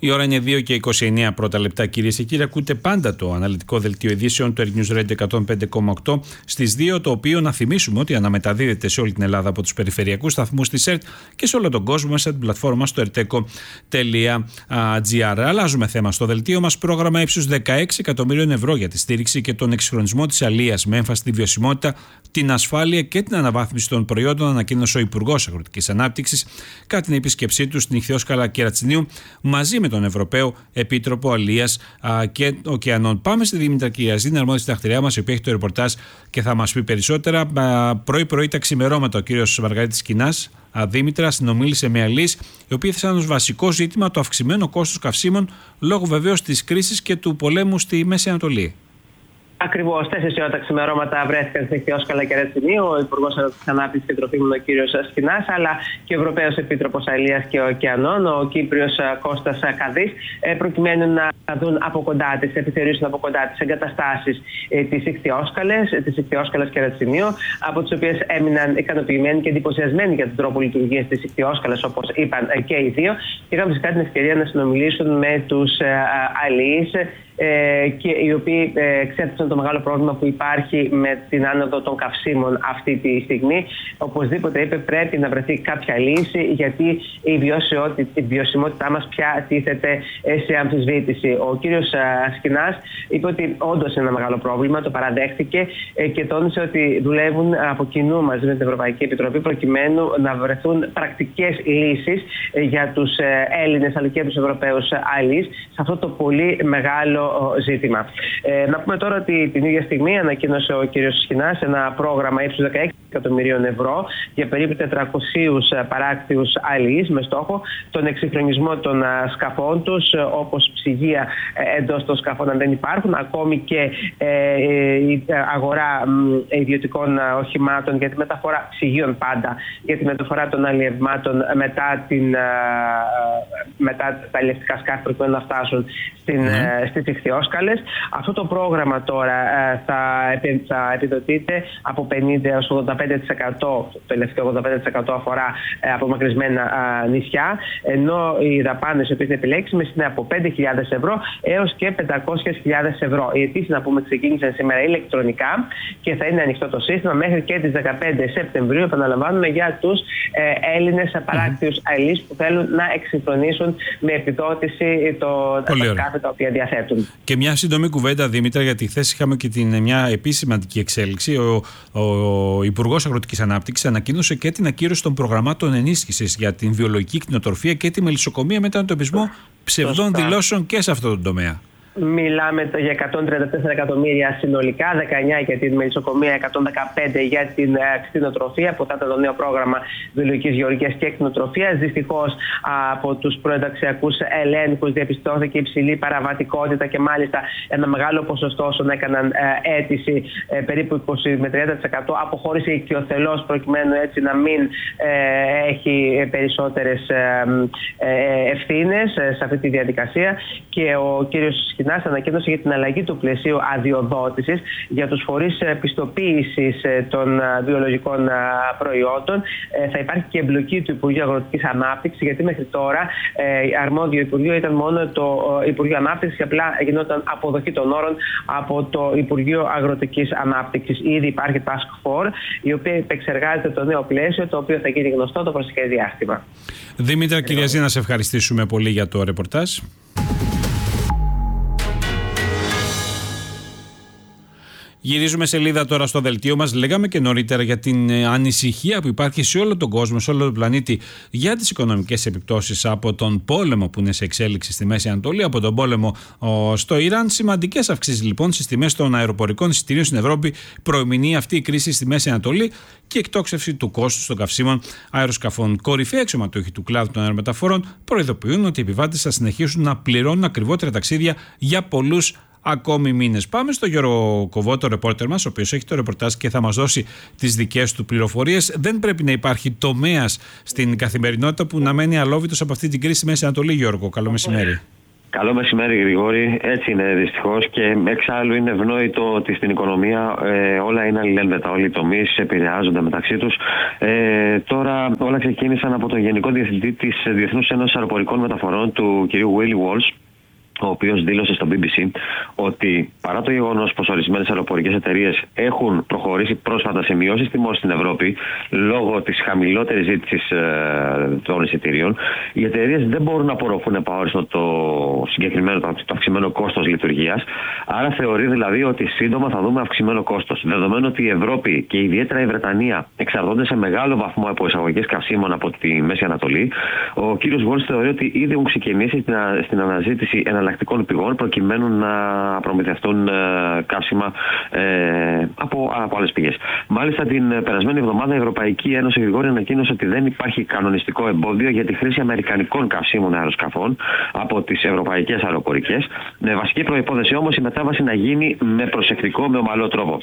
Η ώρα είναι 2 και 29 πρώτα λεπτά, κυρίες και κύριοι. Ακούτε πάντα το αναλυτικό δελτίο ειδήσεων του Air News Radio 105,8 στις 2, το οποίο να θυμίσουμε ότι αναμεταδίδεται σε όλη την Ελλάδα από τους περιφερειακούς σταθμούς της ΕΡΤ και σε όλο τον κόσμο μέσα από την πλατφόρμα στο erteco.gr. Αλλάζουμε θέμα στο δελτίο μας. Πρόγραμμα ύψους 16 εκατομμύριων ευρώ για τη στήριξη και τον εξυγχρονισμό της αλίας με έμφαση στη βιωσιμότητα, την ασφάλεια και την αναβάθμιση των προϊόντων, ανακοίνωσε ο Υπουργός Αγροτικής Ανάπτυξης κατά την επίσκεψή του στην Ιχθυόσκαλα Κερατσινίου μαζί με τον Ευρωπαίο Επίτροπο Αλίας και Ωκεανών. Πάμε στη Δήμητρα Κυριαζίδη, αρμόδια συντακτηριά μας, η οποία έχει το ρεπορτάζ και θα μας πει περισσότερα. Πρωί-πρωί τα ξημερώματα, ο κύριος Μαργαρίτης Κινάς, Δήμητρα, συνομίλησε με αλείς, οι οποίοι θέσαν ως βασικό ζήτημα το αυξημένο κόστος καυσίμων λόγω βεβαίως της κρίσης και του πολέμου στη Μέση Ανατολή. Ακριβώς, 4 ώρα τα ξημερώματα βρέθηκαν στην Ιχθυόσκαλα Κερατσινίου ο Υπουργός Αγροτικής Ανάπτυξης και Τροφίμων, ο κύριος Σκινάς, αλλά και ο Ευρωπαίος Επίτροπος Αλίας και Ωκεανών, ο Κύπριος Κώστας Καδής, προκειμένου να δουν από κοντά τις, επιθεωρήσουν από κοντά τις εγκαταστάσεις της Ιχθυόσκαλας Κερατσινίου, από τις οποίες έμειναν ικανοποιημένοι και εντυπωσιασμένοι για τον τρόπο λειτουργίας της Ιχθυόσκαλας, όπως είπαν και οι δύο, και είχαν φυσικά την ευκαιρία να συνομιλήσουν με τους αλείς, και οι οποίοι εξέφρασαν το μεγάλο πρόβλημα που υπάρχει με την άνοδο των καυσίμων αυτή τη στιγμή. Οπωσδήποτε, είπε, πρέπει να βρεθεί κάποια λύση, γιατί η βιωσιμότητά μας πια τίθεται σε αμφισβήτηση. Ο κύριος Σκινάς είπε ότι όντως είναι ένα μεγάλο πρόβλημα, το παραδέχτηκε και τόνισε ότι δουλεύουν από κοινού μαζί με την Ευρωπαϊκή Επιτροπή προκειμένου να βρεθούν πρακτικές λύσεις για τους Έλληνες αλλά και τους Ευρωπαίους αλείς σε αυτό το πολύ μεγάλο ζήτημα. Να πούμε τώρα ότι την ίδια στιγμή ανακοίνωσε ο κ. Σκινάς ένα πρόγραμμα ύψους 16 εκατομμυρίων ευρώ για περίπου 400 παράκτιους αλείς με στόχο τον εξυγχρονισμό των σκαφών τους, όπως ψυγεία εντός των σκαφών αν δεν υπάρχουν, ακόμη και η αγορά ιδιωτικών οχημάτων για τη μεταφορά ψυγείων πάντα, για τη μεταφορά των αλλιευμάτων μετά τα αλλιευτικά σκάφη προκειμένου να φτάσουν στις Ιχθυόσκαλες. Αυτό το πρόγραμμα τώρα θα επιδοτείται από 50% έως 85%, το τελευταίο 85% αφορά απομακρυσμένα νησιά, ενώ οι δαπάνες οι οποίες είναι επιλέξιμες είναι από 5.000 ευρώ έως και 500.000 ευρώ. Οι αιτήσεις, να πούμε, ξεκίνησαν σήμερα ηλεκτρονικά και θα είναι ανοιχτό το σύστημα μέχρι και τις 15 Σεπτεμβρίου, επαναλαμβάνουμε, για τους Έλληνες παράκτιους αλείς που θέλουν να εξυγχρονίσουν με επιδότηση τα σκάφη τα οποία διαθέτουν. Και μια σύντομη κουβέντα, Δήμητρα, γιατί χθες είχαμε και μια επίσημαντική εξέλιξη. Ο Υπουργός Αγροτικής Ανάπτυξης ανακοίνωσε και την ακύρωση των προγραμμάτων ενίσχυσης για την βιολογική κτηνοτροφία και τη μελισσοκομεία μετά τον εντοπισμό ψευδών δηλώσεων και σε αυτό το τομέα. Μιλάμε για 134 εκατομμύρια συνολικά, 19 για την μελισσοκομεία, 115 για την κτηνοτροφία, που θα ήταν το νέο πρόγραμμα βιολογικής γεωργίας και κτηνοτροφίας. Δυστυχώς από τους προενταξιακούς ελέγχους διαπιστώθηκε υψηλή παραβατικότητα και μάλιστα ένα μεγάλο ποσοστό όσων έκαναν αίτηση, περίπου 20 με 30%, αποχώρησε οικειοθελώς προκειμένου έτσι να μην έχει περισσότερες ευθύνες σε αυτή τη διαδικασία. Και ο κύριος Σκινάς ανακοίνωσε για την αλλαγή του πλαισίου αδειοδότησης για τους φορείς πιστοποίησης των βιολογικών προϊόντων. Θα υπάρχει και εμπλοκή του Υπουργείου Αγροτικής Ανάπτυξης, γιατί μέχρι τώρα αρμόδιο Υπουργείο ήταν μόνο το Υπουργείο Ανάπτυξης και απλά γινόταν αποδοχή των όρων από το Υπουργείο Αγροτικής Ανάπτυξης. Ήδη υπάρχει Task Force, η οποία επεξεργάζεται το νέο πλαίσιο, το οποίο θα γίνει γνωστό το προσεχές διάστημα. Δήμητρα Κυριαζίδη, να σε ευχαριστήσουμε πολύ για το ρεπορτάζ. Γυρίζουμε σελίδα τώρα στο δελτίο μας. Λέγαμε και νωρίτερα για την ανησυχία που υπάρχει σε όλο τον κόσμο, σε όλο τον πλανήτη, για τις οικονομικές επιπτώσεις από τον πόλεμο που είναι σε εξέλιξη στη Μέση Ανατολή, από τον πόλεμο στο Ιράν. Σημαντικές αυξήσεις λοιπόν στις τιμές των αεροπορικών εισιτηρίων στην Ευρώπη προεμηνεί αυτή η κρίση στη Μέση Ανατολή και εκτόξευση του κόστους των καυσίμων αεροσκαφών. Κορυφαίοι αξιωματούχοι του κλάδου των αερομεταφορών προειδοποιούν ότι οι επιβάτες θα συνεχίσουν να πληρώνουν ακριβότερα ταξίδια για πολλούς ακόμη μήνες. Πάμε στο Γιώργο Κοβό, το ρεπόρτερ μας, ο οποίος έχει το ρεπορτάζ και θα μας δώσει τις δικές του πληροφορίες. Δεν πρέπει να υπάρχει τομέας στην καθημερινότητα που να μένει αλόβητος από αυτή την κρίση στη Μέση Ανατολή, Γιώργο. Καλό μεσημέρι. Καλό μεσημέρι, Γρηγόρη. Έτσι είναι δυστυχώς, και εξάλλου είναι ευνόητο ότι στην οικονομία όλα είναι αλληλένδετα. Όλοι οι τομείς επηρεάζονται μεταξύ τους. Τώρα όλα ξεκίνησαν από τον Γενικό Διευθυντή της Διεθνούς Ένωσης Αεροπορικών Μεταφορών, του κ. Willie Walsh, ο οποίος δήλωσε στο BBC ότι παρά το γεγονός πως ορισμένες αεροπορικές εταιρείες έχουν προχωρήσει πρόσφατα σε μειώσεις τιμών στην Ευρώπη λόγω της χαμηλότερης ζήτησης των εισιτηρίων, οι εταιρείες δεν μπορούν να απορροφούν επαόριστο το αυξημένο κόστος λειτουργίας. Άρα θεωρεί δηλαδή ότι σύντομα θα δούμε αυξημένο κόστος. Δεδομένου ότι η Ευρώπη και ιδιαίτερα η Βρετανία εξαρτώνται σε μεγάλο βαθμό από εισαγωγές καυσίμων από τη Μέση Ανατολή, ο κ. Walsh θεωρεί ότι ήδη έχουν ξεκινήσει στην αναζήτηση εναλλακτικών πηγών προκειμένου να προμηθευτούν καύσιμα από άλλες πηγές. Μάλιστα, την περασμένη εβδομάδα η Ευρωπαϊκή Ένωση, Γρηγόρη, ανακοίνωσε ότι δεν υπάρχει κανονιστικό εμπόδιο για τη χρήση αμερικανικών καυσίμων αεροσκαφών από τις ευρωπαϊκές αεροπορικές. Με βασική προϋπόθεση όμως η μετάβαση να γίνει με προσεκτικό, με ομαλό τρόπο.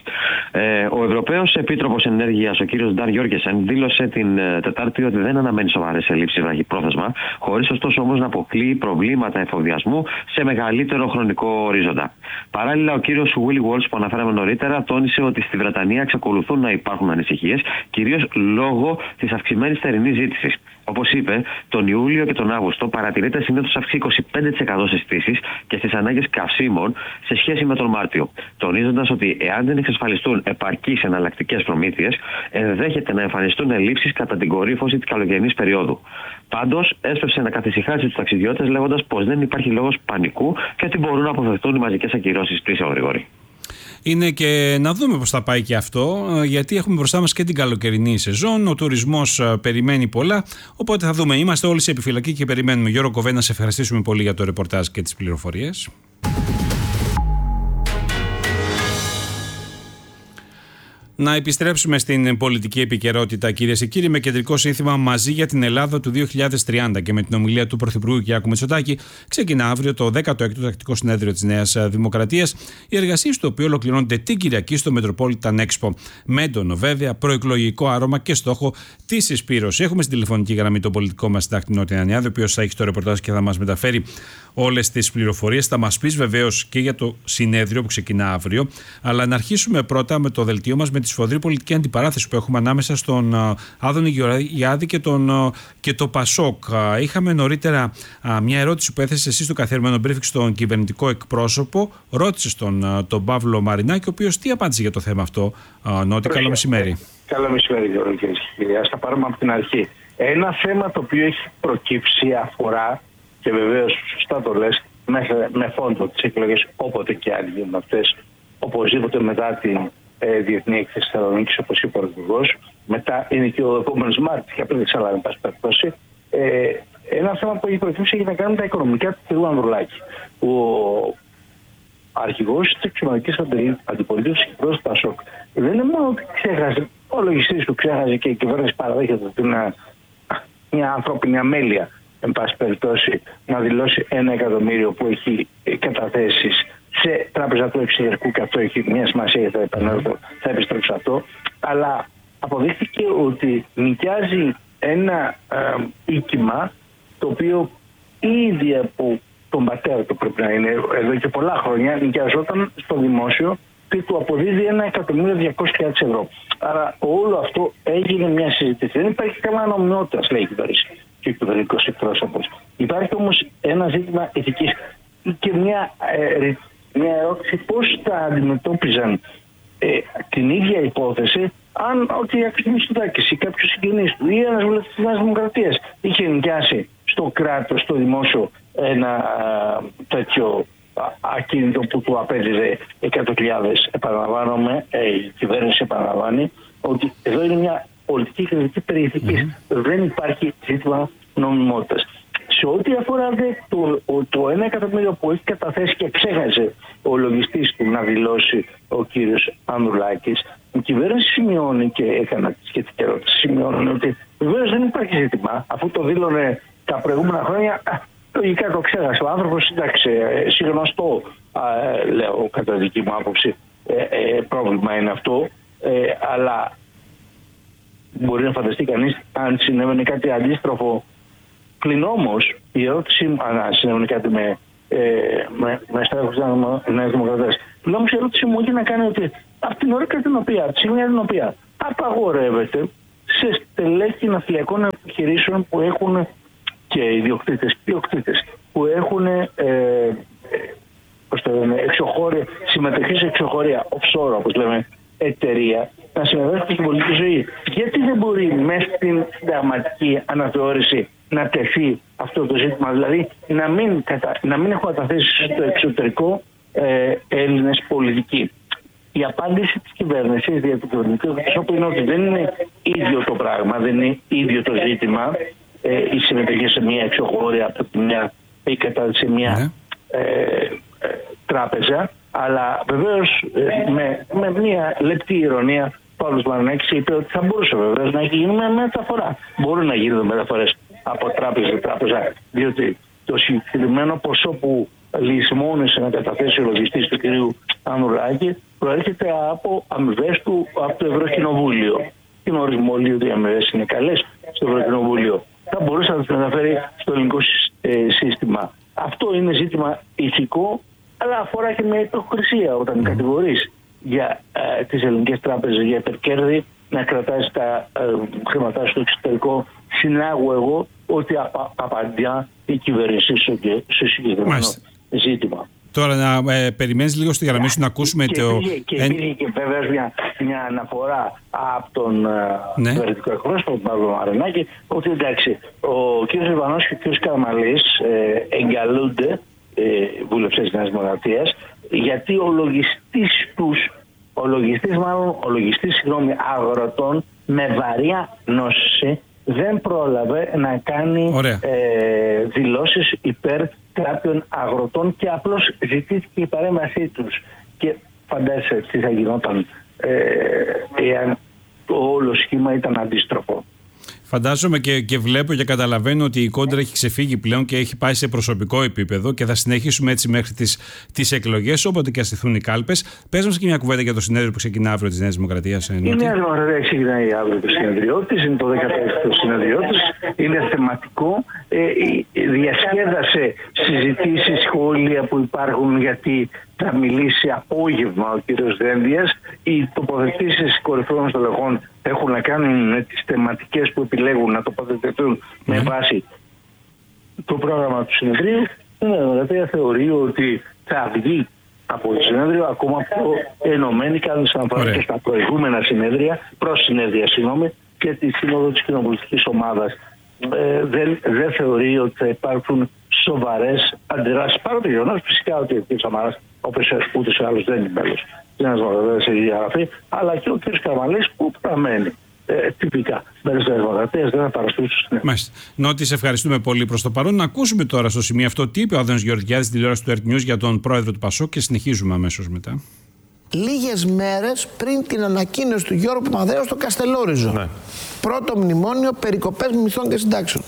Ο Ευρωπαίος Επίτροπος Ενέργειας, ο κ. Νταν Γιώργενσεν, δήλωσε την Τετάρτη ότι δεν αναμένει σοβαρές ελλείψεις βραχυπρόθεσμα, χωρίς ωστόσο όμως να αποκλείει προβλήματα εφοδιασμού σε μεγαλύτερο χρονικό ορίζοντα. Παράλληλα, ο κύριος Willie Walsh, που αναφέραμε νωρίτερα, τόνισε ότι στη Βρετανία εξακολουθούν να υπάρχουν ανησυχίες, κυρίως λόγω της αυξημένης θερινής ζήτησης. Όπως είπε, τον Ιούλιο και τον Αύγουστο παρατηρείται συνήθως αύξηση 25% στις στήσεις και στις ανάγκες καυσίμων σε σχέση με τον Μάρτιο. Τονίζοντας ότι εάν δεν εξασφαλιστούν επαρκείς εναλλακτικές προμήθειες, ενδέχεται να εμφανιστούν ελλείψεις κατά την κορύφωση της καλοκαιρινής περίοδου. Πάντως, έσπευσε να καθησυχάσει τους ταξιδιώτες, λέγοντας πως δεν υπάρχει λόγος πανικού και ότι μπορούν να αποφευθούν οι μαζικές ακυρώσεις πτήσεων, Γρηγόρη. Είναι και να δούμε πώς θα πάει και αυτό, γιατί έχουμε μπροστά μας και την καλοκαιρινή σεζόν. Ο τουρισμός περιμένει πολλά. Οπότε θα δούμε. Είμαστε όλοι σε επιφυλακή και περιμένουμε. Γιώργο Κοβέ, να σε ευχαριστήσουμε πολύ για το ρεπορτάζ και τις πληροφορίες. Να επιστρέψουμε στην πολιτική επικαιρότητα, κυρίες και κύριοι, με κεντρικό σύνθημα «Μαζί για την Ελλάδα του 2030» και με την ομιλία του Πρωθυπουργού Κυριάκου Μητσοτάκη. Ξεκινά αύριο το 16ο Τακτικό Συνέδριο της Νέας Δημοκρατίας, οι εργασίες του οποίου ολοκληρώνονται την Κυριακή στο Metropolitan Expo. Με έντονο βέβαια προεκλογικό άρωμα και στόχο τη συσπήρωση. Έχουμε στην τηλεφωνική γραμμή τον πολιτικό μας συντάκτη Νότι Ανιάδη, ο οποίος θα έχει το ρεπορτάζ και θα μας μεταφέρει όλες τις πληροφορίες. Θα μας πεις βεβαίως και για το συνέδριο που ξεκινά αύριο. Αλλά να αρχίσουμε πρώτα με το δελτίο μας με τη σφοδρή πολιτική αντιπαράθεση που έχουμε ανάμεσα στον Άδωνη Γεωργιάδη και το Πασόκ. Είχαμε νωρίτερα μια ερώτηση που έθεσε εσύ στο καθιερωμένο briefing στον κυβερνητικό εκπρόσωπο. Ρώτησε τον Παύλο Μαρινάκη, ο οποίος τι απάντησε για το θέμα αυτό. Νότι, καλό μεσημέρι. Καλό μεσημέρι, Γιώργο, κυρίες και κύριοι. Ας τα πάρουμε από την αρχή. Ένα θέμα το οποίο έχει προκύψει αφορά, και βεβαίως σωστά το λες, με φόντο τις εκλογές, όποτε και αν γίνουν αυτές, οπωσδήποτε μετά την Διεθνή Έκθεση Θεσσαλονίκης, όπως είπε ο Υπουργός. Μετά είναι και ο επόμενος Μάρτιος, και πριν αλλά εν πάση περιπτώσει. Ένα θέμα που έχει προκύψει έχει να κάνει με τα οικονομικά του κ. Ανδρουλάκη. Ο αρχηγός της εξωματικής αντιπολίτευσης και πρόεδρος του Πασόκ δεν είναι μόνο ότι ξέχασε, ο λογιστής του ξέχασε και η κυβέρνηση παραδέχεται ότι είναι μια ανθρώπινη αμέλεια, εν πάση περιπτώσει, να δηλώσει 1 εκατομμύριο που έχει καταθέσεις σε τράπεζα του εξωτερικού, και αυτό έχει μια σημασία για θα επιστρέψω αυτό. Αλλά αποδείχθηκε ότι νοικιάζει ένα οίκημα το οποίο ήδη από τον πατέρα του, πρέπει να είναι εδώ και πολλά χρόνια, νοικιαζόταν στο δημόσιο και του αποδίδει 1.200.000 ευρώ. Άρα όλο αυτό έγινε μια συζήτηση. Δεν υπάρχει καμία νομιμότητα, λέει η κυβέρνηση και ο κυβερνητικός εκπρόσωπος. Υπάρχει όμως ένα ζήτημα ηθικής και μια ερώτηση πώς θα αντιμετώπιζαν την ίδια υπόθεση αν ο κ. Μητσοτάκης ή κάποιος συγγενής του ή ένας βουλευτής της Νέας Δημοκρατίας είχε νοικιάσει στο κράτος, στο δημόσιο, ένα τέτοιο ακίνητο που του απέδιδε 100.000. Επαναλαμβάνομαι, η κυβέρνηση επαναλαμβάνει ότι εδώ είναι μια πολιτική κριτική περί ηθικής. Δεν υπάρχει ζήτημα νομιμότητας. Σε ό,τι αφορά το 1 εκατομμύριο που έχει καταθέσει και ξέχασε ο λογιστής του να δηλώσει ο κύριος Ανδρουλάκης, η κυβέρνηση σημειώνει, και έκανα τη σχετική ερώτηση, σημειώνει ότι βεβαίως δεν υπάρχει ζήτημα, αφού το δήλωνε τα προηγούμενα χρόνια. Λογικά το ξέχασε ο άνθρωπος, εντάξει, συγνωστό, λέω κατά δική μου άποψη, πρόβλημα είναι αυτό, αλλά μπορεί να φανταστεί κανείς αν συνέβαινε κάτι αντίστροφο. Πλην όμως η ερώτηση, αν συνέβαινε κάτι με με στέλεχους της Νέας Δημοκρατίας. Όμως η ερώτηση μου έχει να κάνει ότι από την ώρα κατά την οποία, από τη στιγμή την οποία απαγορεύεται σε στελέχη ναυτιλιακών επιχειρήσεων που έχουν και ιδιοκτήτες που έχουν συμμετοχή σε εξωχώρια offshore, όπως λέμε, εταιρεία, να συμμετέχουν στην πολιτική ζωή. Γιατί δεν μπορεί μέσα στην συνταγματική αναθεώρηση να τεθεί αυτό το ζήτημα, δηλαδή να μην έχουν καταθέσει στο εξωτερικό Έλληνες πολιτικοί? Η απάντηση της κυβέρνησης δια του κυβερνητικού εκπροσώπου είναι ότι δεν είναι ίδιο το πράγμα, δεν είναι ίδιο το ζήτημα η συμμετοχή σε μια εξωχώρια από τη μια ή κατά σε μια τράπεζα, αλλά βεβαίως με μια λεπτή ηρωνία ο Παύλος Μαρινάκης είπε ότι θα μπορούσε βεβαίως να γίνει με μεταφορά. Μπορούν να γίνουν μεταφορές από τράπεζα σε τράπεζα, διότι το συγκεκριμένο ποσό που λησμόνησε να καταθέσει ο λογιστής του κυρίου Ανδρουλάκη προέρχεται από αμοιβές του από το Ευρωκοινοβούλιο. Γνωρίζουμε όλοι ότι οι αμοιβές είναι καλές στο Ευρωκοινοβούλιο. Θα μπορούσε να τις μεταφέρει στο ελληνικό σύστημα. Αυτό είναι ζήτημα ηθικό, αλλά αφορά και μια υποκρισία όταν κατηγορείς για τις ελληνικές τράπεζες για υπερκέρδη να κρατάς τα χρήματά στο εξωτερικό. Συνάγω εγώ ότι απαντά η κυβέρνηση στο συγκεκριμένο ζήτημα. Τώρα να περιμένεις λίγο στη γραμμή σου να ακούσουμε και υπήρχε και βεβαίως μια αναφορά από τον κυβερνητικό εκπρόσωπο, τον Παύλο Μαρινάκη, ότι εντάξει, ο κ. Ιβανός και ο κ. Καραμαλής εγκαλούνται βουλευτές της Νέας Δημοκρατίας, γιατί ο λογιστής αγροτών με βαριά νόση δεν πρόλαβε να κάνει δηλώσεις υπέρ κάποιων αγροτών και απλώς ζητήθηκε η παρέμβασή τους. Και φαντάζεσαι τι θα γινόταν εάν το όλο σχήμα ήταν αντίστροφο. Φαντάζομαι και βλέπω και καταλαβαίνω ότι η κόντρα έχει ξεφύγει πλέον και έχει πάει σε προσωπικό επίπεδο και θα συνεχίσουμε έτσι μέχρι τις εκλογές, όποτε και αστηθούν οι κάλπες. Πες μας και μια κουβέντα για το συνέδριο που ξεκινά αύριο της Νέας Δημοκρατίας. Η Νέα Δημοκρατία ξεκινάει αύριο το συνέδριό της, είναι το 16ο συνέδριό της, είναι θεματικό, διασκέδασε συζητήσεις, σχόλια που υπάρχουν γιατί θα μιλήσει απόγευμα ο κύριος Δένδιας. Οι τοποθετήσεις κορυφαίων στελεχών έχουν να κάνουν με τις θεματικές που επιλέγουν να τοποθετηθούν με βάση το πρόγραμμα του συνεδρίου. Η Νέα Δημοκρατία θεωρεί ότι θα βγει από το συνέδριο ακόμα πιο ενωμένη, κάνοντας αναφορά και στα προηγούμενα συνέδρια, και τη σύνοδο της κοινοβουλευτικής ομάδας. Δεν θεωρεί ότι θα υπάρχουν σοβαρές αντιδράσεις. Παρά το γεγονός φυσικά ότι ο κ. Σαμαράς, όπως ούτως ή άλλως δεν είναι μέλος της Νέας Δημοκρατίας σε διαγραφή, αλλά και ο κ. Καραμαλής που παραμένει τυπικά μέλος της Δημοκρατίας, δεν θα παραστούσει στο συνέδριο. Νότι, σε ευχαριστούμε πολύ προς το παρόν. Να ακούσουμε τώρα στο σημείο αυτό τι είπε ο Άδωνης Γεωργιάδης στην τηλεόραση του Earth News για τον πρόεδρο του ΠΑΣΟΚ και συνεχίζουμε αμέσως μετά. Λίγες μέρες πριν την ανακοίνωση του Γιώργου Παπανδρέου στο Καστελόριζο. Ναι. Πρώτο μνημόνιο, περικοπές μισθών και συντάξεων.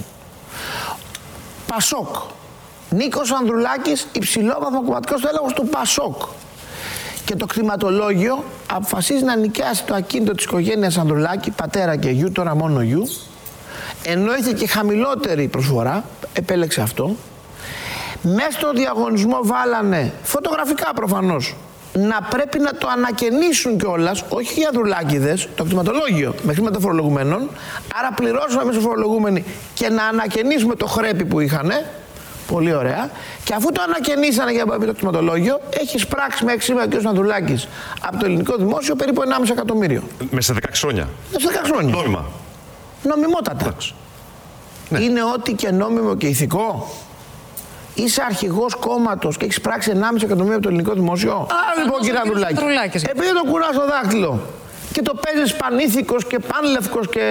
ΠΑΣΟΚ. Νίκος Ανδρουλάκης, υψηλόβαθμο κομματικός στέλεχος του ΠΑΣΟΚ. Και το κτηματολόγιο αποφασίζει να νοικιάσει το ακίνητο της οικογένειας Ανδρουλάκη, πατέρα και γιου, τώρα μόνο γιου, ενώ είχε και χαμηλότερη προσφορά, επέλεξε αυτό. Μέσα στο διαγωνισμό βάλανε, φωτογραφικά προφανώς, να πρέπει να το ανακαινήσουν κιόλας, όχι οι Ανδρουλάκηδες, το κτηματολόγιο με χρήματα φορολογουμένων, άρα πληρώσουμε εμείς οι φορολογούμενοι και να ανακαινήσουμε το χρέπι που είχανε. Πολύ ωραία. Και αφού το ανακαινήσανε για το κτηματολόγιο, έχει σπράξει μέχρι σήμερα ο κ. Ανδρουλάκης από το ελληνικό δημόσιο περίπου 1,5 εκατομμύριο. Μέσα σε 16 χρόνια. Μέσα σε 16 χρόνια. Νόμιμα. Νομιμότατα. Ναι. Είναι ό,τι και νόμιμο και ηθικό. Είσαι αρχηγός κόμματος και έχεις πράξει 1,5 εκατομμύριο από το ελληνικό δημόσιο. Άρα λοιπόν, κύριε Ανδρουλάκη, επειδή το κουράς στο δάχτυλο και το παίζεις πανήθικος και πανλευκος και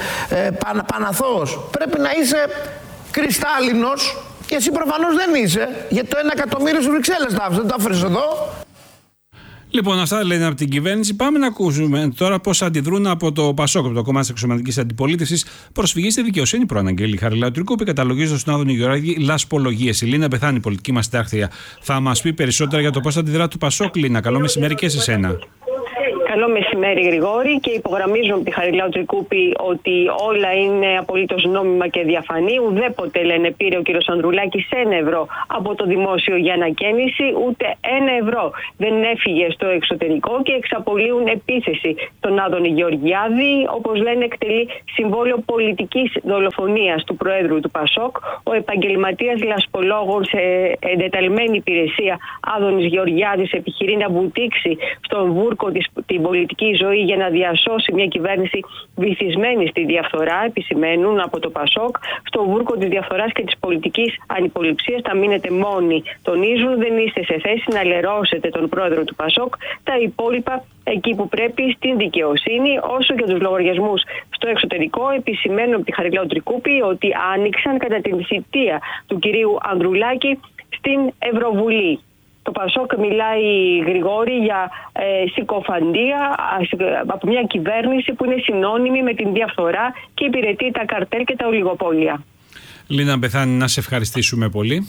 παναθώος, πρέπει να είσαι κρυστάλλινος. Και εσύ προφανώς δεν είσαι, γιατί το 1 εκατομμύριο στις Βρυξέλλες τα άφησες, δεν το άφησες εδώ. Λοιπόν, αυτά λένε από την κυβέρνηση. Πάμε να ακούσουμε τώρα πώς αντιδρούν από το ΠΑΣΟΚ, από το κομμάτι της εξωματικής αντιπολίτευσης. Προσφυγή στη δικαιοσύνη προαναγγέλει η Χαριλάου Τρικού, που καταλογίζει στον Άδωνη Γεωργιάδη λασπολογίες. Η Λίνα Πεθάνη, η πολιτική μας συντάκτρια, θα μας πει περισσότερα για το πώς αντιδρά το ΠΑΣΟΚ. Λίνα, καλό μεσημέρι και σε σένα. Καλό μεσημέρι, Γρηγόρη, και υπογραμμίζουμε από τη Χαριλάου Τρικούπη ότι όλα είναι απολύτως νόμιμα και διαφανή. Ουδέποτε, λένε, πήρε ο κύριος Ανδρουλάκης 1 ευρώ από το δημόσιο για ανακαίνιση, ούτε 1 ευρώ δεν έφυγε στο εξωτερικό και εξαπολύουν επίθεση στον Άδωνη Γεωργιάδη. Όπως λένε, εκτελεί συμβόλαιο πολιτικής δολοφονίας του Προέδρου του ΠΑΣΟΚ. Ο επαγγελματίας λασπολόγος σε εντεταλμένη υπηρεσία Άδωνης Γεωργιάδης επιχειρεί να βουτήξει στον βούρκο την πολιτική ζωή για να διασώσει μια κυβέρνηση βυθισμένη στη διαφθορά, επισημαίνουν από το ΠΑΣΟΚ. Στον βούρκο της διαφθοράς και της πολιτικής ανυποληψίας θα μείνετε μόνοι, τονίζουν. Δεν είστε σε θέση να λερώσετε τον πρόεδρο του ΠΑΣΟΚ. Τα υπόλοιπα εκεί που πρέπει, στην δικαιοσύνη. Όσο για τους λογαριασμούς στο εξωτερικό, επισημαίνουν από τη Χαριλάου Τρικούπη ότι άνοιξαν κατά την θητεία του κυρίου Ανδρουλάκη στην Ευρωβουλή. Το ΠΑΣΟΚ μιλάει, Γρηγόρη, για συκοφαντία από μια κυβέρνηση που είναι συνώνυμη με την διαφθορά και υπηρετεί τα καρτέλ και τα ολιγοπόλια. Λίνα Μπεθάνη, να σε ευχαριστήσουμε πολύ.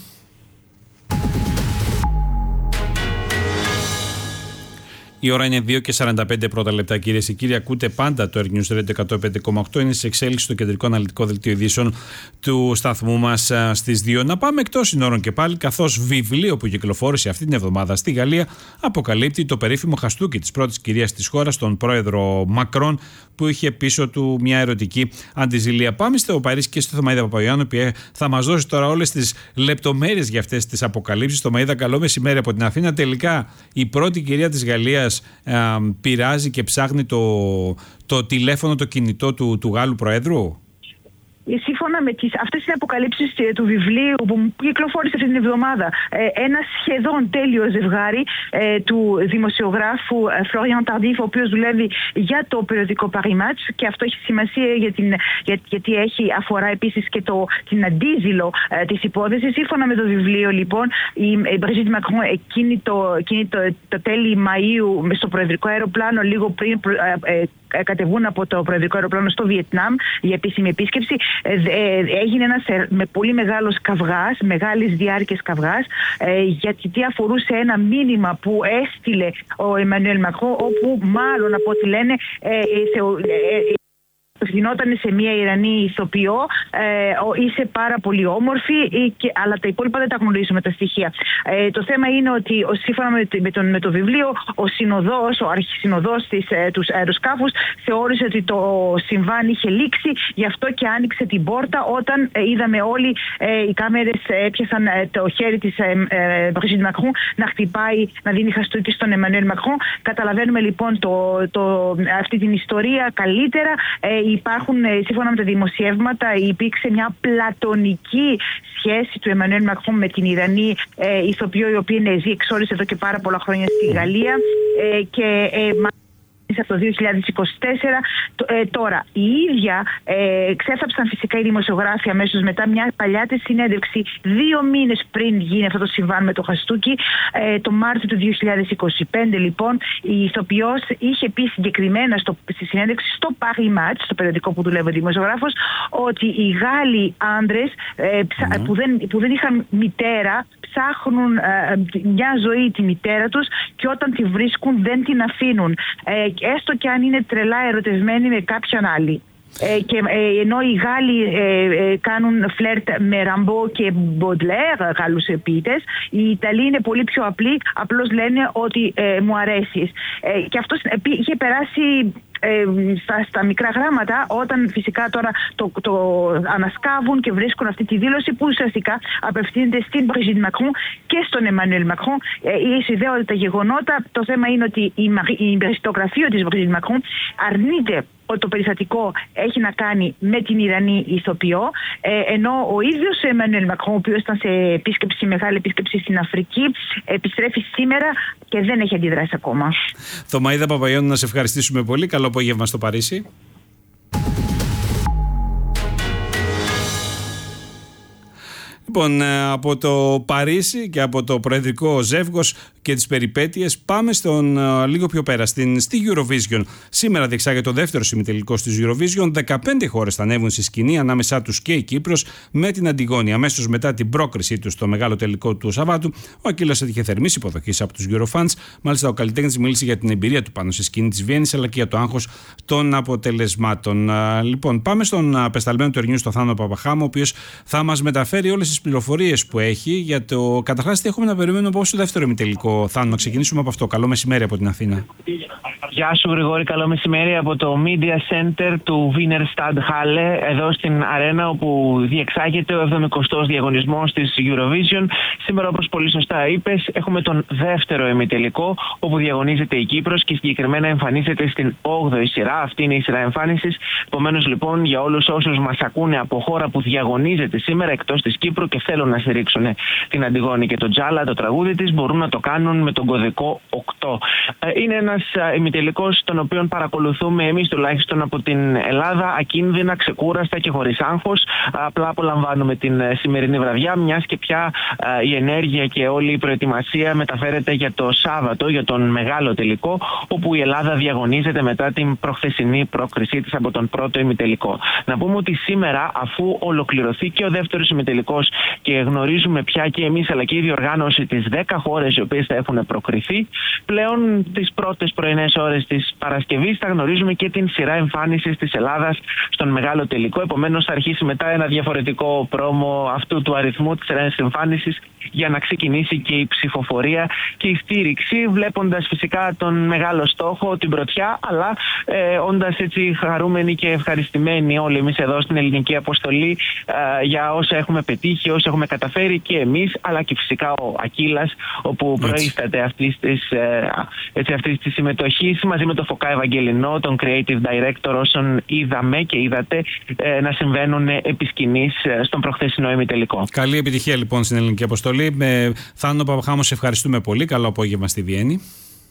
Η ώρα είναι 2:45 πρώτα λεπτά, κυρίες και κύριοι. Ακούτε πάντα το Air News Radio 105,8. Είναι σε εξέλιξη στο κεντρικό αναλυτικό δελτίο ειδήσεων του σταθμού μας στις 2. Να πάμε εκτός συνόρων και πάλι, καθώς βιβλίο που κυκλοφόρησε αυτή την εβδομάδα στη Γαλλία αποκαλύπτει το περίφημο χαστούκι της πρώτης κυρίας της χώρας, τον πρόεδρο Μακρόν, που είχε πίσω του μια ερωτική αντιζηλία. Πάμε στο Παρίσι και στο Θωμαίδα Παπαγιάννου, που θα μας δώσει τώρα όλες τις λεπτομέρειες για αυτές τις αποκαλύψεις. Θωμαίδα, καλό μεσημέρι από την Αθήνα. Τελικά η πρώτη κυρία της Γαλλίας πειράζει και ψάχνει το τηλέφωνο, το κινητό του Γάλλου Προέδρου. Σύμφωνα με αυτές τις αποκαλύψεις του βιβλίου που κυκλοφόρησε αυτή την εβδομάδα, ένα σχεδόν τέλειο ζευγάρι του δημοσιογράφου Florian Tardif, ο οποίος δουλεύει για το περιοδικό Paris Match, και αυτό έχει σημασία γιατί αφορά επίσης και την αντίζηλο της υπόθεσης. Σύμφωνα με το βιβλίο, λοιπόν, η Brigitte Macron εκείνη το τέλη Μαΐου στο προεδρικό αεροπλάνο, λίγο πριν κατεβούν από το προεδρικό αεροπλάνο στο Βιετνάμ για επίσημη επίσκεψη, έγινε ένας με πολύ μεγάλος καυγάς, μεγάλης διάρκειας καυγάς, γιατί αφορούσε ένα μήνυμα που έστειλε ο Εμμανουέλ Μακρόν, όπου μάλλον από ό,τι λένε γινόταν σε μια Ιρανή ηθοποιό, είσαι πάρα πολύ όμορφη, αλλά τα υπόλοιπα δεν τα γνωρίζουμε τα στοιχεία. Το θέμα είναι ότι σύμφωνα με το βιβλίο, ο αρχισυνοδός του αεροσκάφους θεώρησε ότι το συμβάν είχε λήξει, γι' αυτό και άνοιξε την πόρτα όταν είδαμε όλοι, οι κάμερες έπιασαν το χέρι της Brigitte Macron να χτυπάει, να δίνει χαστούκι στον Emmanuel Macron. Καταλαβαίνουμε λοιπόν αυτή την ιστορία καλύτερα. Υπάρχουν, σύμφωνα με τα δημοσιεύματα, υπήρξε μια πλατωνική σχέση του Εμμανουέλ Μακρόν με την Ιρανή ηθοποιό, η οποία είναι εξόρισε εδώ και πάρα πολλά χρόνια στη Γαλλία και από το 2024. Τώρα, οι ίδια ξέφταψαν φυσικά οι δημοσιογράφοι αμέσως μετά μια παλιά της συνέντευξη 2 μήνες πριν γίνει αυτό το συμβάν με το χαστούκι. Το Μάρτιο του 2025, λοιπόν, η ηθοποιός είχε πει συγκεκριμένα στη συνέντευξη στο Paris Match, στο περιοδικό που δουλεύει ο δημοσιογράφος, ότι οι Γάλλοι άντρες που δεν είχαν μητέρα ψάχνουν μια ζωή τη μητέρα τους και όταν τη βρίσκουν δεν την αφήνουν, έστω και αν είναι τρελά ερωτευμένοι με κάποιον άλλη. Ενώ οι Γάλλοι κάνουν φλερτ με Ραμπό και Μποντλέρ, Γάλλους ποιητές, οι Ιταλοί είναι πολύ πιο απλοί, απλώς λένε ότι μου αρέσεις. Και αυτό είχε περάσει στα μικρά γράμματα, όταν φυσικά τώρα το ανασκάβουν και βρίσκουν αυτή τη δήλωση που ουσιαστικά απευθύνεται στην Brigitte Macron και στον Emmanuel Macron. Ιδέωτα τα γεγονότα. Το θέμα είναι ότι η γραφείο της Brigitte Macron αρνείται ότι το περιστατικό έχει να κάνει με την Ιρανή ηθοποιό, ενώ ο ίδιος ο Emmanuel Macron, ο οποίος ήταν σε μεγάλη επίσκεψη στην Αφρική, επιστρέφει σήμερα και δεν έχει αντιδράσει ακόμα. Θωμαίδα Παπαγιάννου, να σε ευχαριστήσουμε πολύ. Καλό απόγευμα στο Παρίσι. Λοιπόν, από το Παρίσι και από το προεδρικό ζεύγος και τις περιπέτειες, πάμε λίγο πιο πέρα, στη Eurovision. Σήμερα διεξάγεται το δεύτερο ημιτελικός της Eurovision. 15 χώρες θα ανέβουν στη σκηνή, ανάμεσά τους και η Κύπρος με την Αντιγόνη. Αμέσως μετά την πρόκρισή τους στο μεγάλο τελικό του Σαββάτου, ο Ακύλας έτυχε θερμής υποδοχής από τους Eurofans. Μάλιστα, ο καλλιτέχνης μίλησε για την εμπειρία του πάνω στη σκηνή της Βιέννης, αλλά και για το άγχος των αποτελεσμάτων. Λοιπόν, πάμε στον απεσταλμένο του Ερνιού, στο Θάνο Παπαχάμο, ο οποίος θα μας μεταφέρει όλες τις πληροφορίες που έχει για το καταρχάς τι έχουμε να περιμένουμε από το δεύτερο ημιτελικό. Θάνο, να ξεκινήσουμε από αυτό. Καλό μεσημέρι από την Αθήνα. Γεια σου Γρηγόρη, καλό μεσημέρι από το Media Center του Wiener Stadthalle, εδώ στην αρένα όπου διεξάγεται ο 70ος διαγωνισμός της Eurovision. Σήμερα, όπως πολύ σωστά είπες, έχουμε τον δεύτερο ημιτελικό όπου διαγωνίζεται η Κύπρος και συγκεκριμένα εμφανίζεται στην 8η σειρά. Αυτή είναι η σειρά εμφάνισης. Επομένως, λοιπόν, για όλους όσους μας ακούνε από χώρα που διαγωνίζεται σήμερα εκτός της Κύπρου και θέλουν να στηρίξουν την Αντιγόνη και τον Τζάλα, το τραγούδι της, μπορούν να το κάνουν με τον κωδικό 8. Είναι ένας ημιτελικός τον οποίο παρακολουθούμε εμείς τουλάχιστον από την Ελλάδα, ακίνδυνα, ξεκούραστα και χωρίς άγχος. Απλά απολαμβάνουμε την σημερινή βραδιά, μιας και πια η ενέργεια και όλη η προετοιμασία μεταφέρεται για το Σάββατο, για τον μεγάλο τελικό, όπου η Ελλάδα διαγωνίζεται μετά την προχθεσινή πρόκρισή της από τον πρώτο ημιτελικό. Να πούμε ότι σήμερα, αφού ολοκληρωθεί και ο δεύτερος ημιτελικός και γνωρίζουμε πια και εμείς αλλά και η διοργάνωση τις 10 χώρες οι οποίες θα έχουν προκριθεί, πλέον τις πρώτες πρωινές ώρες της Παρασκευής θα γνωρίζουμε και την σειρά εμφάνισης της Ελλάδας στον μεγάλο τελικό. Επομένως, θα αρχίσει μετά ένα διαφορετικό πρόμο αυτού του αριθμού της σειράς εμφάνισης για να ξεκινήσει και η ψηφοφορία και η στήριξη, βλέποντας φυσικά τον μεγάλο στόχο, την πρωτιά, αλλά όντας έτσι χαρούμενοι και ευχαριστημένοι όλοι εμείς εδώ στην ελληνική αποστολή για όσα έχουμε πετύχει, όσα έχουμε καταφέρει και εμείς, αλλά και φυσικά ο Ακύλας, όπου προείσταται αυτής της συμμετοχής μαζί με τον Φωκά Ευαγγελινό, τον Creative Director, όσων είδαμε και είδατε να συμβαίνουν επί σκηνής στον προχθεσινό ημιτελικό. Καλή επιτυχία λοιπόν στην ελληνική αποστολή. Θάνο Παπαχάμο, σε ευχαριστούμε πολύ. Καλό απόγευμα στη Βιέννη.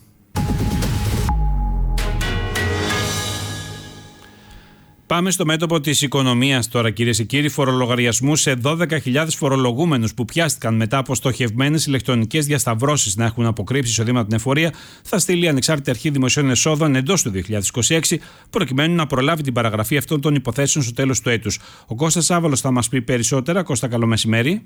Πάμε στο μέτωπο της οικονομίας τώρα, κυρίες και κύριοι. Φορολογαριασμούς σε 12.000 φορολογούμενους που πιάστηκαν μετά από στοχευμένες ηλεκτρονικές διασταυρώσεις να έχουν αποκρύψει εισοδήματα την εφορία, θα στείλει η Ανεξάρτητη Αρχή Δημοσίων Εσόδων εντός του 2026, προκειμένου να προλάβει την παραγραφή αυτών των υποθέσεων στο τέλος του έτους. Ο Κώστας Άβαλος θα μας πει περισσότερα. Κώστα, καλό μεσημέρι.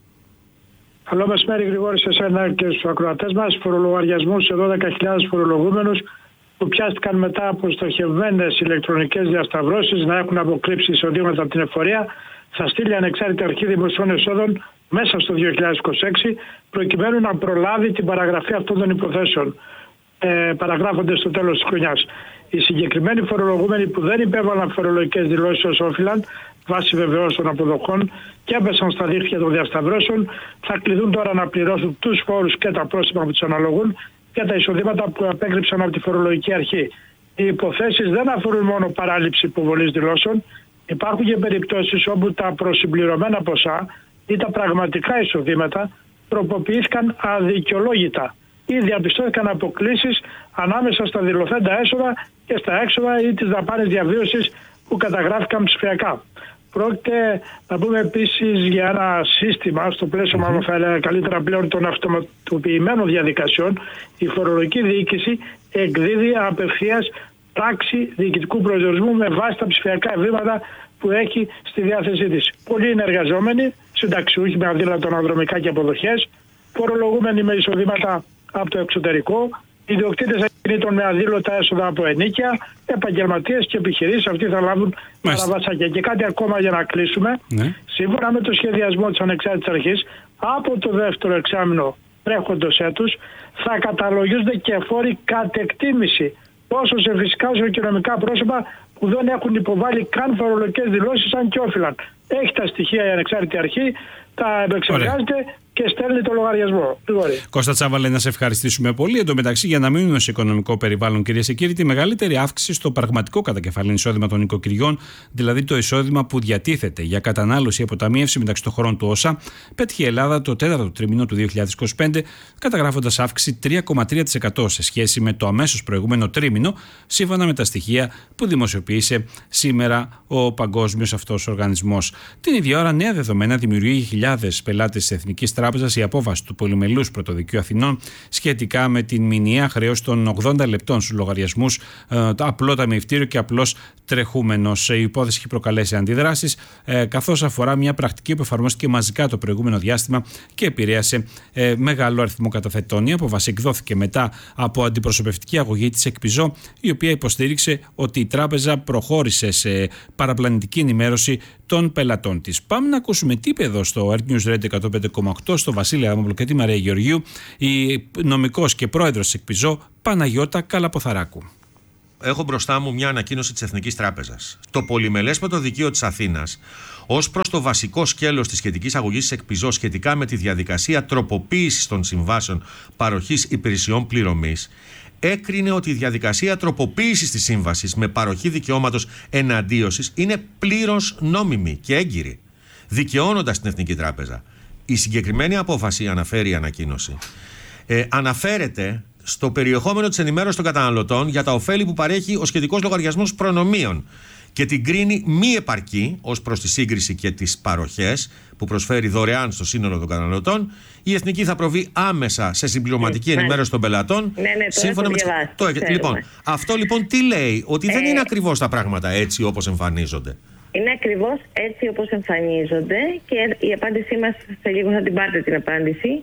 Καλό μεσημέρι, Γρηγόρη, σε εσένα και στους ακροατές μας. Φορολογαριασμούς σε 12.000 φορολογούμενους που πιάστηκαν μετά από στοχευμένες ηλεκτρονικές διασταυρώσεις να έχουν αποκρύψει εισοδήματα από την εφορία, θα στείλει η Ανεξάρτητη Αρχή Δημοσίων Εσόδων μέσα στο 2026, προκειμένου να προλάβει την παραγραφή αυτών των υποθέσεων, παραγράφονται στο τέλος της χρονιάς. Οι συγκεκριμένοι φορολογούμενοι που δεν υπέβαλαν φορολογικές δηλώσεις ως όφυλαν, βάσει βεβαιώς των αποδοχών και έπεσαν στα δίχτυα των διασταυρώσεων, θα κληθούν τώρα να πληρώσουν τους φόρους και τα πρόστιμα που τους αναλογούν για τα εισοδήματα που απέκρυψαν από τη φορολογική αρχή. Οι υποθέσεις δεν αφορούν μόνο παράληψη υποβολής δηλώσεων. Υπάρχουν και περιπτώσεις όπου τα προσυμπληρωμένα ποσά ή τα πραγματικά εισοδήματα τροποποιήθηκαν αδικαιολόγητα ή διαπιστώθηκαν αποκλίσεις ανάμεσα στα δηλωθέντα έσοδα και στα έξοδα ή τις δαπάνες διαβίωσης που καταγράφηκαν ψηφιακά. Πρόκειται να πούμε επίσης για ένα σύστημα στο πλαίσιο, μάλλον θα έλεγα καλύτερα πλέον, των αυτοματοποιημένων διαδικασιών. Η φορολογική διοίκηση εκδίδει απευθείας πράξη διοικητικού προσδιορισμού με βάση τα ψηφιακά ευρήματα που έχει στη διάθεσή της. Πολλοί είναι εργαζόμενοι, συνταξιούχοι με αδύνατα αναδρομικά και αποδοχές, φορολογούμενοι με εισοδήματα από το εξωτερικό, ιδιοκτήτες ακινήτων με αδήλωτα έσοδα από ενοίκια, επαγγελματίες και επιχειρήσεις. Αυτοί θα λάβουν παραβασάκια. Και κάτι ακόμα για να κλείσουμε. Σύμφωνα με το σχεδιασμό της Ανεξάρτητης Αρχής, από το δεύτερο εξάμηνο τρέχοντος έτους θα καταλογίζονται και φόροι κατ' εκτίμηση, τόσο σε φυσικά όσο και νομικά πρόσωπα που δεν έχουν υποβάλει καν φορολογικές δηλώσεις αν και όφυλαν. Έχει τα στοιχεία η Ανεξάρτητη Αρχή, τα επεξεργάζεται και στέλνει το λογαριασμό. Κώστα Τσάβαλε, να σε ευχαριστήσουμε πολύ. Εν τω μεταξύ, για να μείνουμε σε οικονομικό περιβάλλον, κυρίες και κύριοι, τη μεγαλύτερη αύξηση στο πραγματικό κατακεφαλήν εισόδημα των νοικοκυριών, δηλαδή το εισόδημα που διατίθεται για κατανάλωση ή αποταμίευση μεταξύ των χωρών του ΩΣΑ, πέτυχε η Ελλάδα το τέταρτο τρίμηνο του 2025, καταγράφοντας αύξηση 3,3% σε σχέση με το αμέσως προηγούμενο τρίμηνο, σύμφωνα με τα στοιχεία που δημοσιοποίησε σήμερα ο παγκόσμιος αυτός οργανισμός. Την ίδια ώρα, νέα δεδομένα δημιουργεί χιλιάδες πελάτες της Εθνικής Τράπεζας η απόφαση του Πολυμελούς Πρωτοδικείου Αθηνών σχετικά με την μηνιαία χρέωση των 80 λεπτών στους λογαριασμούς απλό ταμιευτήριο και απλός τρεχούμενος. Η υπόθεση έχει προκαλέσει αντιδράσεις, καθώς αφορά μια πρακτική που εφαρμόστηκε μαζικά το προηγούμενο διάστημα και επηρέασε μεγάλο αριθμό καταθετών. Η απόφαση εκδόθηκε μετά από αντιπροσωπευτική αγωγή της ΕΚΠΙΖΟ, η οποία υποστήριξε ότι η τράπεζα προχώρησε σε παραπλανητική ενημέρωση των πελατών της. Πάμε να ακούσουμε τι είπε εδώ στο Earth News Radio 105,8 στο Βασίλη Αδαμόπουλο και τη Μαρία Γεωργίου η νομικός και πρόεδρος της ΕΚΠΙΖΟ Παναγιώτα Καλαποθαράκου. Έχω μπροστά μου μια ανακοίνωση της Εθνικής Τράπεζας. Το Πολυμελές Πρωτοδικείο της Αθήνας, ως προς το βασικό σκέλος της σχετικής αγωγής της ΕΚΠΙΖΟ σχετικά με τη διαδικασία τροποποίησης των συμβάσεων παροχής υπηρεσιών πληρωμής, έκρινε ότι η διαδικασία τροποποίησης της σύμβασης με παροχή δικαιώματος εναντίωσης είναι πλήρως νόμιμη και έγκυρη, δικαιώνοντας την Εθνική Τράπεζα. Η συγκεκριμένη απόφαση, αναφέρει η ανακοίνωση, αναφέρεται στο περιεχόμενο της ενημέρωσης των καταναλωτών για τα ωφέλη που παρέχει ο σχετικός λογαριασμός προνομίων και την κρίνει μη επαρκή ως προς τη σύγκριση και τις παροχές που προσφέρει δωρεάν στο σύνολο των καταναλωτών. Η Εθνική θα προβεί άμεσα σε συμπληρωματική ενημέρωση των πελατών. Σύμφωνα με Λοιπόν, αυτό λοιπόν τι λέει? Ότι δεν είναι ακριβώς τα πράγματα έτσι όπως εμφανίζονται. Είναι ακριβώς έτσι όπως εμφανίζονται και η απάντησή μας σε λίγο θα την πάρετε την απάντηση.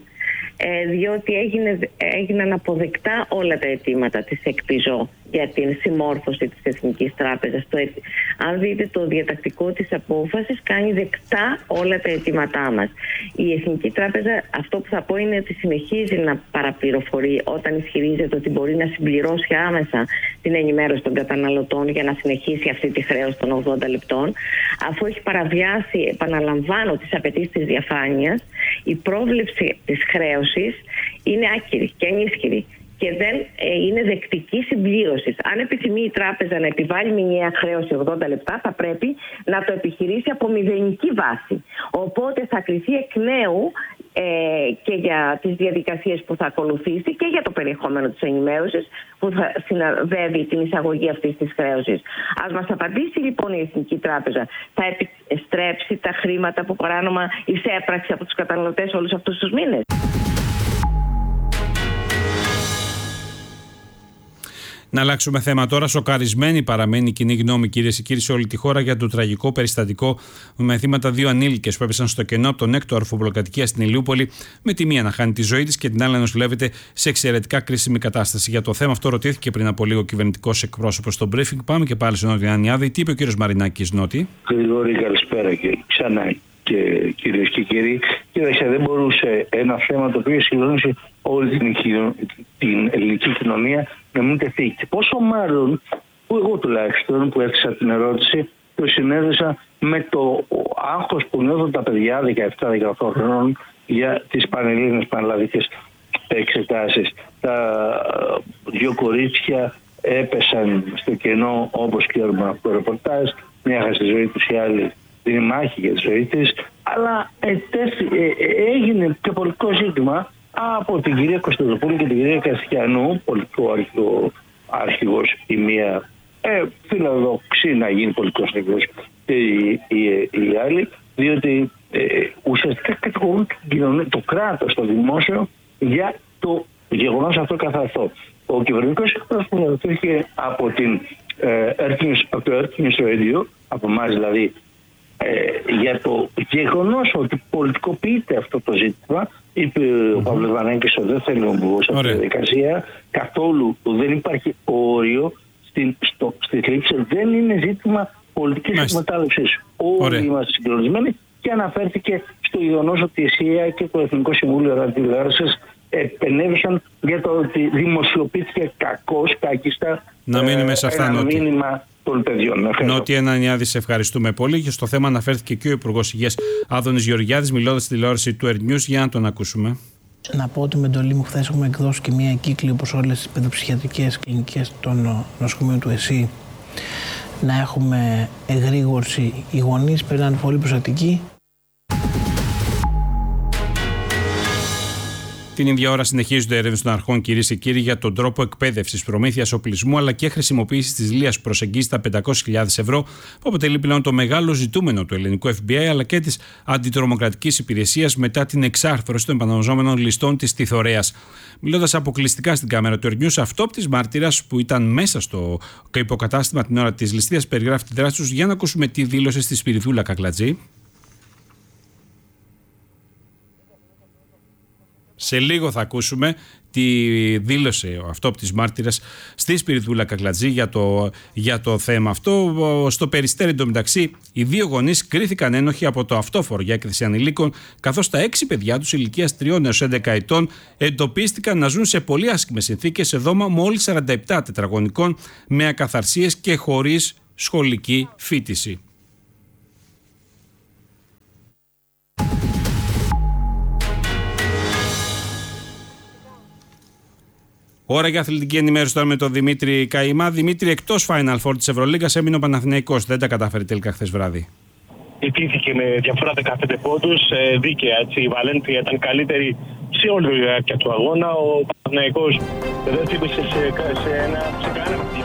Διότι έγιναν αποδεκτά όλα τα αιτήματα της ΕΚΠΙΖΟ για την συμμόρφωση της Εθνικής Τράπεζας. Αν δείτε το διατακτικό της απόφασης, κάνει δεκτά όλα τα αιτήματά μας. Η Εθνική Τράπεζα, αυτό που θα πω είναι ότι συνεχίζει να παραπληροφορεί όταν ισχυρίζεται ότι μπορεί να συμπληρώσει άμεσα την ενημέρωση των καταναλωτών για να συνεχίσει αυτή τη χρέωση των 80 λεπτών. Αφού έχει παραβιάσει, επαναλαμβάνω, τις απαιτήσεις της διαφάνειας, η πρόβλεψη της χρέωσης είναι άκυρη και ανίσχυρη και δεν είναι δεκτική συμπλήρωση. Αν επιθυμεί η τράπεζα να επιβάλλει μηνιαία χρέωση 80 λεπτά, θα πρέπει να το επιχειρήσει από μηδενική βάση. Οπότε θα κριθεί εκ νέου και για τις διαδικασίες που θα ακολουθήσει και για το περιεχόμενο της ενημέρωσης που θα συναδεύει την εισαγωγή αυτής της χρέωσης. Ας μας απαντήσει λοιπόν η Εθνική Τράπεζα, θα επιστρέψει τα χρήματα που παράνομα εισέπραξε από τους καταναλωτές όλους αυτούς τους μήνες? Να αλλάξουμε θέμα τώρα. Σοκαρισμένη παραμένει η κοινή γνώμη, κυρίες και κύριοι, σε όλη τη χώρα για το τραγικό περιστατικό με θύματα 2 ανήλικες που έπεσαν στο κενό από τον έκτο ορφοπολοκατοικία στην Ηλιούπολη, με τη μία να χάνει τη ζωή της και την άλλη να νοσηλεύεται σε εξαιρετικά κρίσιμη κατάσταση. Για το θέμα αυτό ρωτήθηκε πριν από λίγο ο κυβερνητικός εκπρόσωπος στο briefing. Πάμε και πάλι στον Νότι Ανιάδη. Τι είπε ο κύριος Μαρινάκης, Νότι? Γρηγόρη, καλησπέρα και ξανά. Και κυρίες και κύριοι, κοίταξε, δεν μπορούσε ένα θέμα το οποίο συγκλώνησε όλη την ελληνική κοινωνία να μην τεθεί. Και πόσο μάλλον που εγώ τουλάχιστον που έθεσα την ερώτηση το συνέδεσα με το άγχος που νιώθουν τα παιδιά 17-18 χρόνων για τις πανελλήνιες πανελλαδικές εξετάσεις. Τα 2 κορίτσια έπεσαν στο κενό, όπως ξέρουμε από το ρεπορτάζ, μια έχασε τη ζωή τους, η άλλη δίνει μάχη για τη ζωή της, αλλά έγινε και πολιτικό ζήτημα από την κυρία Κωνσταντοπούλου και την κυρία Καστιανού, πολιτικό αρχηγός η μία, φιλοδοξεί να γίνει πολιτικός αρχηγός και η άλλη, διότι ουσιαστικά κατηγορούν το κράτος, το δημόσιο, για το γεγονός αυτό καθ' αυτό. Ο κυβερνητικός εκπρόσωπος από το Earth News Radio, από εμάς δηλαδή, για το γεγονός ότι πολιτικοποιείται αυτό το ζήτημα, είπε ο Παύλος Βανάκης ότι δεν θέλει να μπω σε αυτή τη διαδικασία. Καθόλου δεν υπάρχει όριο στη θλίψη, δεν είναι ζήτημα πολιτικής εκμετάλλευσης. Όλοι είμαστε συγκλονισμένοι και αναφέρθηκε στο γεγονός ότι η ΣΥΑ και το Εθνικό Συμβούλιο Ραδιοτηλεόρασης επενέβησαν για το ότι δημοσιοποιήθηκε κάκιστα ένα μήνυμα των παιδιών. Νότι Ανιάδη, σε ευχαριστούμε πολύ. Και στο θέμα αναφέρθηκε και ο Υπουργός Υγείας Άδωνης Γεωργιάδης, μιλώντας στη τηλεόραση του Earth News. Για να τον ακούσουμε. Να πω ότι με εντολή μου χθες έχουμε εκδώσει και μια εγκύκλιο όπως όλες τις παιδοψυχιατρικές κλινικές των νοσοκομείων του ΕΣΥ, να έχουμε εγρήγορση. Οι γονείς περνάνε πολύ προσεκτικοί. Την ίδια ώρα συνεχίζονται έρευνες των αρχών, κυρίες και κύριοι, για τον τρόπο εκπαίδευσης, προμήθειας οπλισμού αλλά και χρησιμοποίησης της Λίας που προσεγγίζει τα 500.000 ευρώ, που αποτελεί πλέον το μεγάλο ζητούμενο του ελληνικού FBI αλλά και της αντιτρομοκρατικής υπηρεσίας μετά την εξάρθρωση των επαναλαμβανόμενων ληστών της Τιθωρέας. Μιλώντας αποκλειστικά στην κάμερα του News, αυτόπτης μάρτυρας που ήταν μέσα στο υποκατάστημα την ώρα της ληστείας περιγράφει τη δράση τους. Για να ακούσουμε τι δήλωσε στη Σπυριδούλα Κακλατζή. Σε λίγο θα ακούσουμε τι δήλωσε ο αυτόπτης μάρτυρας στη Σπυριδούλα Κακλατζή για το θέμα αυτό. Στο Περιστέρι, εντωμεταξύ, οι δύο γονείς κρίθηκαν ένοχοι από το αυτόφορο για έκθεση ανηλίκων, καθώς τα 6 παιδιά τους ηλικίας 3 έως 11 ετών εντοπίστηκαν να ζουν σε πολύ άσχημες συνθήκες σε δώμα μόλις 47 τετραγωνικών με ακαθαρσίες και χωρίς σχολική φοιτηση. Ώρα για αθλητική ενημέρωση τώρα με τον Δημήτρη Καημά. Δημήτρη, εκτός Final Four της Ευρωλίγκας έμεινε ο Παναθηναϊκός. Δεν τα κατάφερε τελικά χθες βράδυ. Ιτήθηκε με διαφορά 15 πόντους. Δίκαια, έτσι. Η Βαλένθια ήταν καλύτερη σε όλη τη διάρκεια του αγώνα. Ο Παναθηναϊκός δεν θύμισε σε κανένα